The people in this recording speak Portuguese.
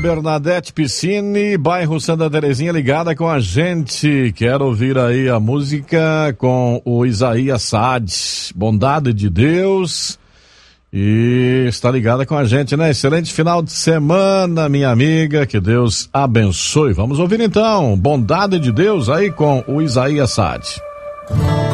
Bernadette Piscine, bairro Santa Terezinha, ligada com a gente. Quero ouvir aí a música com o Isaías Saad, Bondade de Deus. E está ligada com a gente, né? Excelente final de semana, minha amiga. Que Deus abençoe. Vamos ouvir então, Bondade de Deus aí com o Isaías Saad.